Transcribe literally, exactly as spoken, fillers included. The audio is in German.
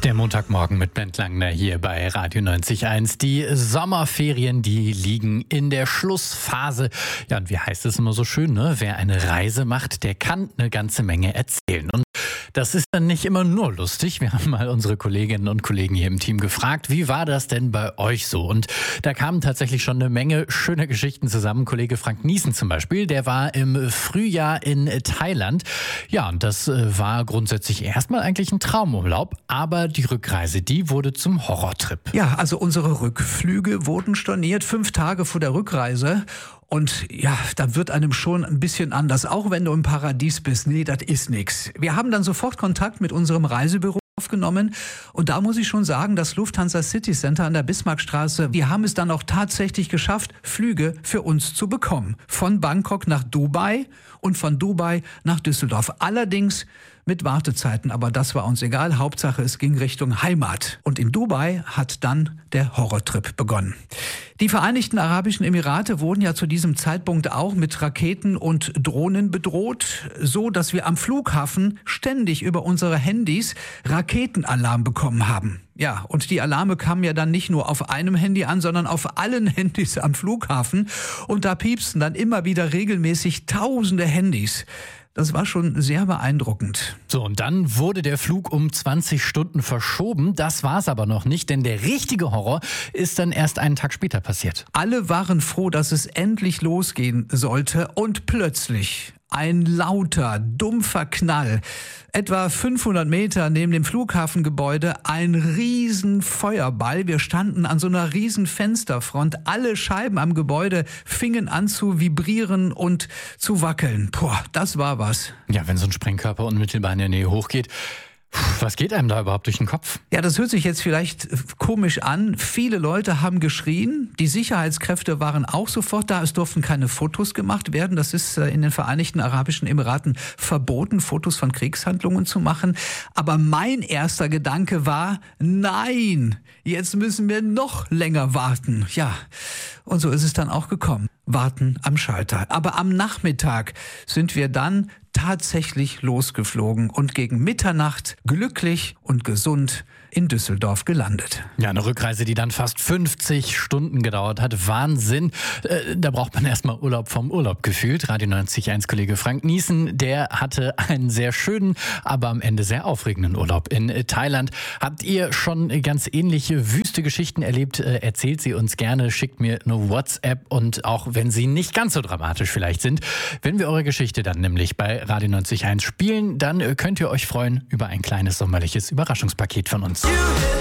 Der Montagmorgen mit Bent Langner hier bei Radio neunzig Komma eins. Die Sommerferien, die liegen in der Schlussphase. Ja, und wie heißt es immer so schön, ne? Wer eine Reise macht, der kann eine ganze Menge erzählen. Und das ist dann nicht immer nur lustig. Wir haben mal unsere Kolleginnen und Kollegen hier im Team gefragt, wie war das denn bei euch so? Und da kamen tatsächlich schon eine Menge schöner Geschichten zusammen. Kollege Frank Niesen zum Beispiel, der war im Frühjahr in Thailand. Ja, und das war grundsätzlich erstmal eigentlich ein Traumurlaub, aber die Rückreise, die wurde zum Horrortrip. Ja, also unsere Rückflüge wurden storniert, fünf Tage vor der Rückreise. Und ja, da wird einem schon ein bisschen anders, auch wenn du im Paradies bist. Nee, das ist nix. Wir haben dann sofort Kontakt mit unserem Reisebüro aufgenommen. Und da muss ich schon sagen, das Lufthansa City Center an der Bismarckstraße, wir haben es dann auch tatsächlich geschafft, Flüge für uns zu bekommen. Von Bangkok nach Dubai und von Dubai nach Düsseldorf. Allerdings mit Wartezeiten, aber das war uns egal. Hauptsache, es ging Richtung Heimat. Und in Dubai hat dann der Horrortrip begonnen. Die Vereinigten Arabischen Emirate wurden ja zu diesem Zeitpunkt auch mit Raketen und Drohnen bedroht, so dass wir am Flughafen ständig über unsere Handys Raketenalarm bekommen haben. Ja, und die Alarme kamen ja dann nicht nur auf einem Handy an, sondern auf allen Handys am Flughafen. Und da piepsten dann immer wieder regelmäßig tausende Handys. Das war schon sehr beeindruckend. So, und dann wurde der Flug um zwanzig Stunden verschoben. Das war's aber noch nicht, denn der richtige Horror ist dann erst einen Tag später passiert. Alle waren froh, dass es endlich losgehen sollte. Und plötzlich ein lauter, dumpfer Knall. Etwa fünfhundert Meter neben dem Flughafengebäude ein riesen Feuerball. Wir standen an so einer riesen Fensterfront. Alle Scheiben am Gebäude fingen an zu vibrieren und zu wackeln. Boah, das war was. Ja, wenn so ein Sprengkörper unmittelbar in der Nähe hochgeht. Was geht einem da überhaupt durch den Kopf? Ja, das hört sich jetzt vielleicht komisch an. Viele Leute haben geschrien. Die Sicherheitskräfte waren auch sofort da. Es durften keine Fotos gemacht werden. Das ist in den Vereinigten Arabischen Emiraten verboten, Fotos von Kriegshandlungen zu machen. Aber mein erster Gedanke war, nein, jetzt müssen wir noch länger warten. Ja, und so ist es dann auch gekommen. Warten am Schalter. Aber am Nachmittag sind wir dann tatsächlich losgeflogen und gegen Mitternacht glücklich und gesund in Düsseldorf gelandet. Ja, eine Rückreise, die dann fast fünfzig Stunden gedauert hat. Wahnsinn. Äh, da braucht man erstmal Urlaub vom Urlaub gefühlt. Radio neunzig Komma eins Kollege Frank Niesen, der hatte einen sehr schönen, aber am Ende sehr aufregenden Urlaub in Thailand. Habt ihr schon ganz ähnliche wüste Geschichten erlebt? Äh, erzählt sie uns gerne, schickt mir eine WhatsApp und auch wenn sie nicht ganz so dramatisch vielleicht sind. Wenn wir eure Geschichte dann nämlich bei Radio neunzig Komma eins spielen, dann könnt ihr euch freuen über ein kleines sommerliches Überraschungspaket von uns.